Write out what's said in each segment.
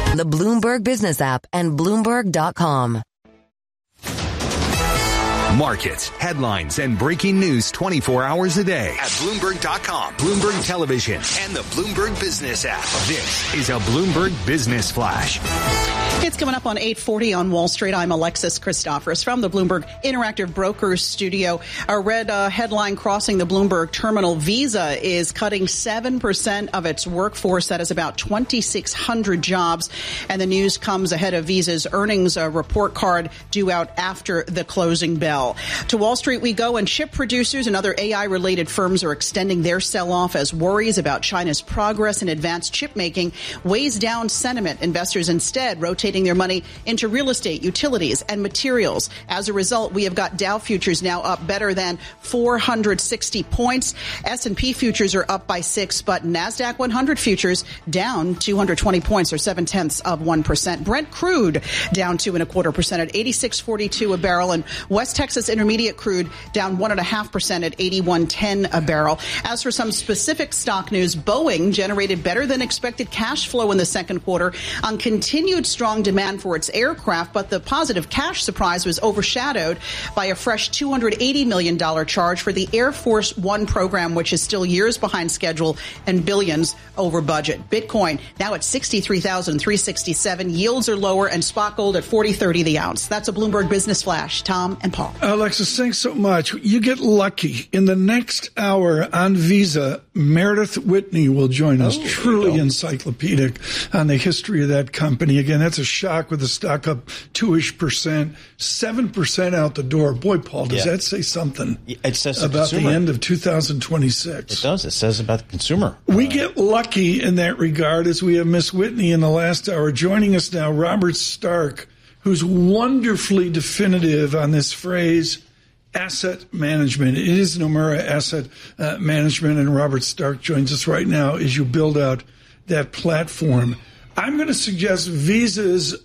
The Bloomberg Business app and Bloomberg.com. Markets, headlines, and breaking news 24 hours a day at Bloomberg.com, Bloomberg Television, and the Bloomberg Business app. This is a Bloomberg Business Flash. It's coming up on 8:40 on Wall Street. I'm Alexis Christoforous from the Bloomberg Interactive Brokers studio. A red headline crossing the Bloomberg terminal. Visa is cutting 7% of its workforce. That is about 2,600 jobs. And the news comes ahead of Visa's earnings report card due out after the closing bell. To Wall Street we go, and chip producers and other AI-related firms are extending their sell-off as worries about China's progress in advanced chip making weighs down sentiment. Investors instead rotating their money into real estate, utilities, and materials. As a result, we have got Dow futures now up better than 460 points. S&P futures are up by 6, but NASDAQ 100 futures down 220 points, or 0.7%. Brent crude down 2.25% at 86.42 a barrel, and West Texas Intermediate crude down 1.5% at 81.10 a barrel. As for some specific stock news, Boeing generated better than expected cash flow in the second quarter on continued strong demand for its aircraft, but the positive cash surprise was overshadowed by a fresh $280 million charge for the Air Force One program, which is still years behind schedule and billions over budget. Bitcoin now at 63,367. Yields are lower, and spot gold at 40.30 the ounce. That's a Bloomberg Business Flash. Tom and Paul. Alexis, thanks so much. You get lucky. In the next hour on Visa, Meredith Whitney will join us. Truly encyclopedic on the history of that company. Again, that's a shock with the stock up 2-ish%, 7% out the door. Boy, Paul, does that say something it says about the end of 2026? It does. It says about the consumer. We get lucky in that regard as we have Miss Whitney in the last hour. Joining us now, Robert Stark, who's wonderfully definitive on this phrase, asset management. It is Nomura Asset Management, and Robert Stark joins us right now as you build out that platform. I'm going to suggest Visa's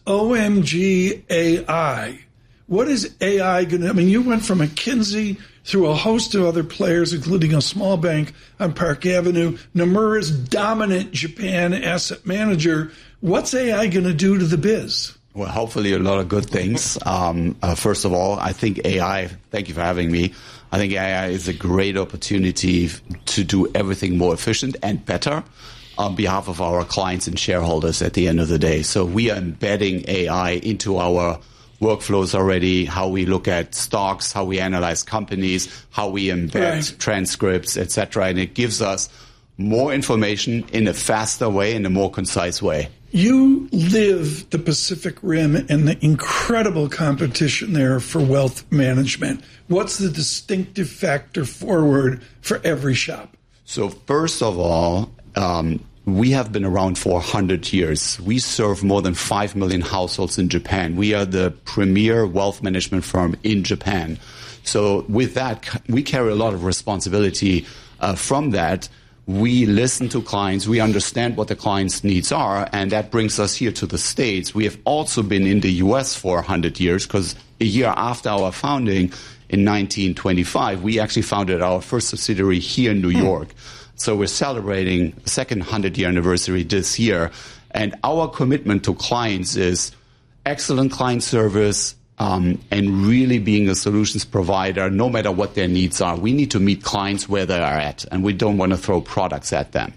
OMG AI. What is AI going to... I mean, you went from McKinsey through a host of other players, including a small bank on Park Avenue, Nomura's dominant Japan asset manager. What's AI going to do to the biz? Well, hopefully a lot of good things. First of all, I think AI, thank you for having me. I think AI is a great opportunity to do everything more efficient and better on behalf of our clients and shareholders at the end of the day. So we are embedding AI into our workflows already, how we look at stocks, how we analyze companies, how we embed transcripts, etc. And it gives us more information in a faster way, in a more concise way. You live the Pacific Rim and the incredible competition there for wealth management. What's the distinctive factor forward for every shop? So first of all, we have been around for 100 years. We serve more than 5 million households in Japan. We are the premier wealth management firm in Japan. So with that, we carry a lot of responsibility from that. We listen to clients. We understand what the client's needs are, and that brings us here to the States. We have also been in the U.S. for 100 years because a year after our founding in 1925, we actually founded our first subsidiary here in New York. So we're celebrating the second 100-year anniversary this year. And our commitment to clients is excellent client service, and really being a solutions provider, no matter what their needs are. We need to meet clients where they are at, and we don't want to throw products at them.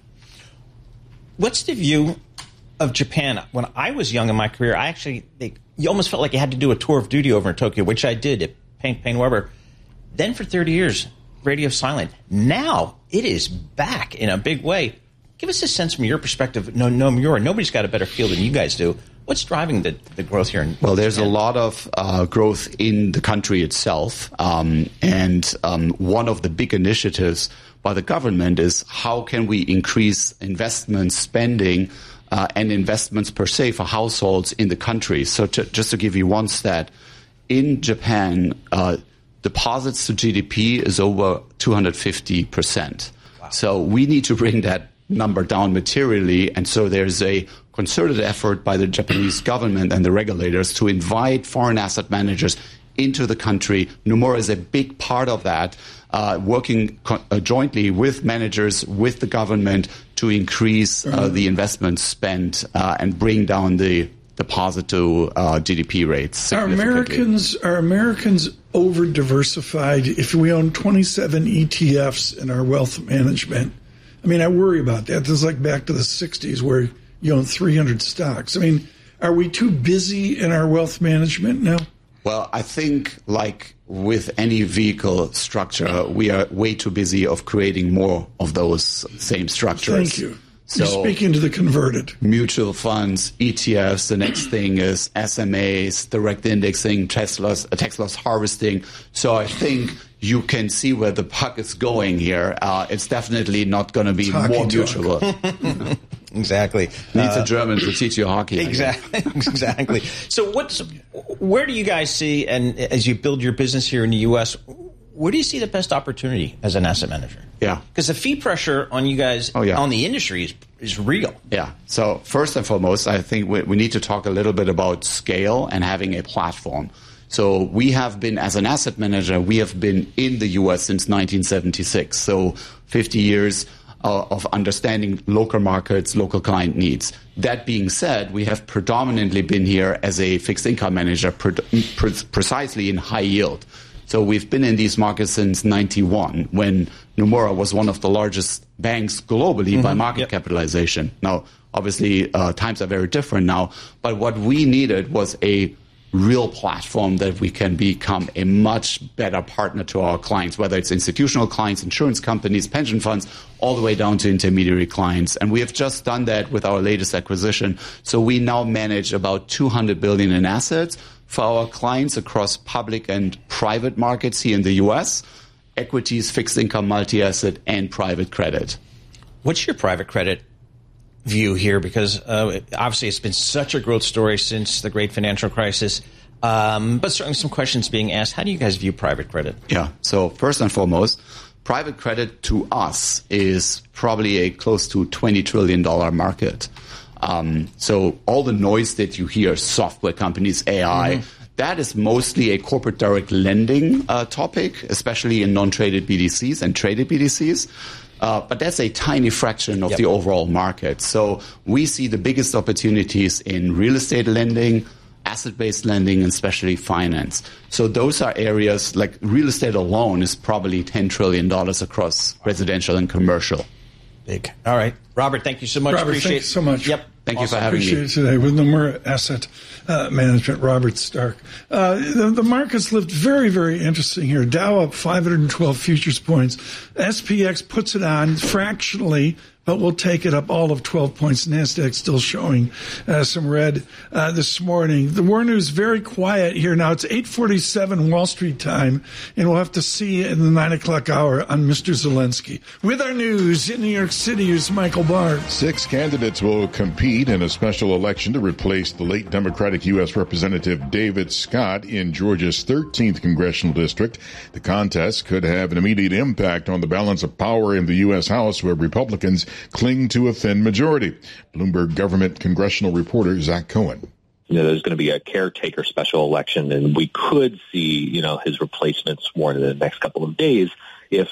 What's the view of Japan? When I was young in my career, you almost felt like you had to do a tour of duty over in Tokyo, which I did at Paine-Weber. Then for 30 years, radio silent. Now it is back in a big way. Give us a sense from your perspective. Nomura, nobody's got a better feel than you guys do. What's driving the growth here? Well, there's a lot of growth in the country itself. And one of the big initiatives by the government is how can we increase investment spending and investments per se for households in the country. So just to give you one stat, in Japan, deposits to GDP is over 250%. Wow. So we need to bring that number down materially. And so there's a concerted effort by the Japanese government and the regulators to invite foreign asset managers into the country. Nomura is a big part of that. working jointly with managers, with the government to increase the investment spent and bring down the deposit to GDP rates. Are Americans over-diversified if we own 27 ETFs in our wealth management? I mean, I worry about that. This is like back to the 60s where you own 300 stocks. I mean, are we too busy in our wealth management now? Well, I think like with any vehicle structure, we are way too busy of creating more of those same structures. Thank you. So, you're speaking to the converted. Mutual funds, ETFs, the next thing is SMAs, direct indexing, tax loss harvesting. So I think you can see where the puck is going here. It's definitely not going to be more mutual. Exactly. Needs a German to teach you hockey. Exactly. So where do you guys see, and as you build your business here in the U.S., where do you see the best opportunity as an asset manager? Yeah. Because the fee pressure on you guys, on the industry is real. Yeah. So first and foremost, I think we need to talk a little bit about scale and having a platform. So we have been, as an asset manager, we have been in the U.S. since 1976. So 50 years of understanding local markets, local client needs. That being said, we have predominantly been here as a fixed income manager, precisely in high yield. So we've been in these markets since 91, when Nomura was one of the largest banks globally by market capitalization. Now, obviously, times are very different now, but what we needed was a real platform that we can become a much better partner to our clients, whether it's institutional clients, insurance companies, pension funds, all the way down to intermediary clients. And we have just done that with our latest acquisition. So we now manage about $200 billion in assets for our clients across public and private markets here in the U.S., equities, fixed income, multi-asset, and private credit. What's your private credit view here? Because obviously it's been such a growth story since the great financial crisis, but certainly some questions being asked. How do you guys view private credit? Yeah, so first and foremost, private credit to us is probably a close to $20 trillion market. So all the noise that you hear, software companies, AI, that is mostly a corporate direct lending topic, especially in non-traded BDCs and traded BDCs. But that's a tiny fraction of the overall market. So we see the biggest opportunities in real estate lending, asset-based lending, and especially finance. So those are areas like real estate alone is probably $10 trillion across residential and commercial. Big. All right. Robert, thank you so much. Robert, thank you so much. Yep. Thank you for having me. Appreciate it today with Nomura Asset Management, Robert Stark. The markets looked very, very interesting here. Dow up 512 futures points. SPX puts it on fractionally, but we'll take it up all of 12 points. NASDAQ still showing some red this morning. The war news very quiet here now. It's 8:47 Wall Street time, and we'll have to see in the 9 o'clock hour on Mr. Zelensky. With our news in New York City, here's Michael Barr. 6 candidates will compete in a special election to replace the late Democratic U.S. Representative David Scott in Georgia's 13th congressional district. The contest could have an immediate impact on the balance of power in the U.S. House, where Republicans cling to a thin majority. Bloomberg government congressional reporter Zach Cohen. There's going to be a caretaker special election, and we could see, his replacement sworn in the next couple of days if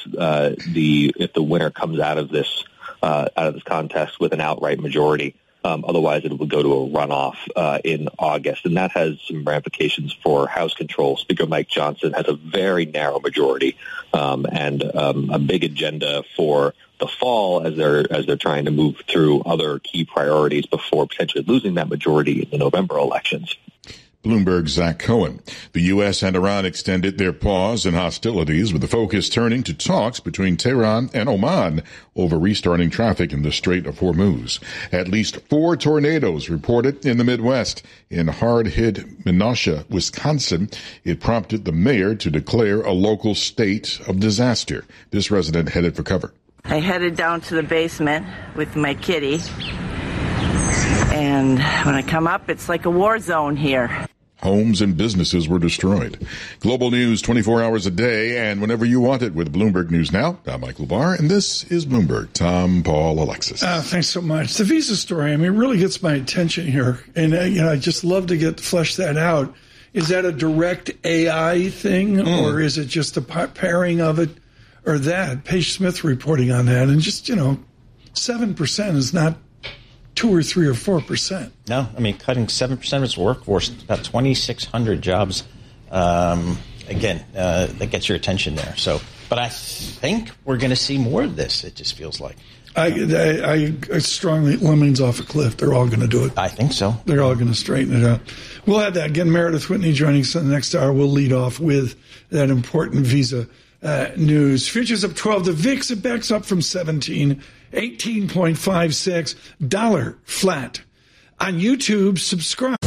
the winner comes out of this contest with an outright majority. Otherwise, it will go to a runoff in August, and that has some ramifications for House control. Speaker Mike Johnson has a very narrow majority and a big agenda for the fall as they're trying to move through other key priorities before potentially losing that majority in the November elections. Bloomberg's Zach Cohen. The U.S. and Iran extended their pause in hostilities, with the focus turning to talks between Tehran and Oman over restarting traffic in the Strait of Hormuz. At least 4 tornadoes reported in the Midwest. In hard-hit Menasha, Wisconsin, it prompted the mayor to declare a local state of disaster. This resident headed for cover. I headed down to the basement with my kitty, and when I come up, it's like a war zone here. Homes and businesses were destroyed. Global news 24 hours a day and whenever you want it with Bloomberg News Now. I'm Michael Barr, and this is Bloomberg. Tom, Paul, Alexis. Thanks so much. The Visa story, it really gets my attention here, and I just love to flesh that out. Is that a direct AI thing, or is it just a pairing of it? or that. Paige Smith reporting on that. And just, 7% is not 2 or 3 or 4%. No, I mean, cutting 7% of its workforce, about 2,600 jobs. Again, that gets your attention there. So, but I think we're going to see more of this. It just feels like. I strongly, Lemon's off a cliff. They're all going to do it. I think so. They're all going to straighten it out. We'll have that. Again, Meredith Whitney joining us in the next hour. We'll lead off with that important Visa news. Futures up 12. The VIX, it backs up from 17, 18.56. Dollar flat. On YouTube, subscribe.